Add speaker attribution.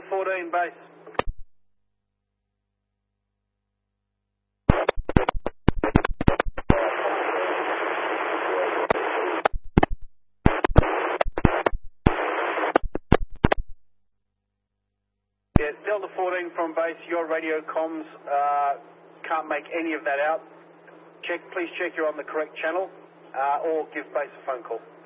Speaker 1: 14 base. Yeah, Delta 14 from base, your radio comms can't make any of that out. Please check you're on the correct channel or give base a phone call.